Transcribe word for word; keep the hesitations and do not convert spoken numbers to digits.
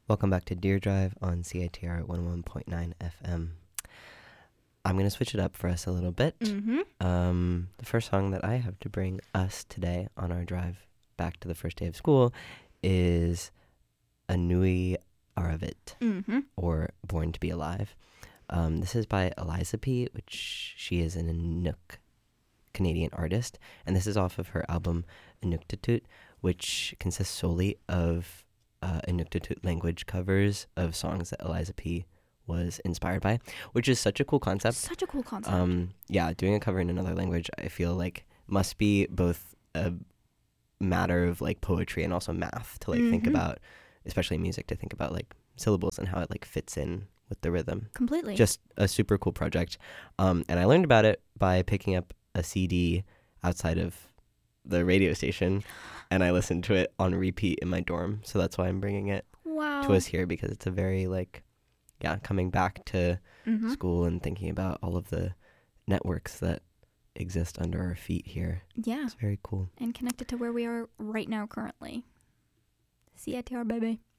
Welcome back to Deer Drive on C I T R one oh one point nine F M. I'm going to switch it up for us a little bit. Mm-hmm. Um, the first song that I have to bring us today on our drive back to the first day of school is Anui Aravit, Mm-hmm. or Born to Be Alive. Um, this is by Eliza P., which she is an Inuk Canadian artist, and this is off of her album Inuktitut, which consists solely of uh, Inuktitut language covers of songs that Eliza P. was inspired by, which is such a cool concept. Such a cool concept. Um, yeah, doing a cover in another language, I feel like must be both a matter of like poetry and also math to like think Mhm. about, especially music, to think about like syllables and how it like fits in with the rhythm. Completely. Just a super cool project. Um, and I learned about it by picking up a C D outside of the radio station, and I listened to it on repeat in my dorm. So that's why I'm bringing it wow. to us here, because it's a very like, yeah, coming back to Mm-hmm. school and thinking about all of the networks that exist under our feet here. Yeah, It's very cool. and connected to where we are right now currently. C I T R, baby.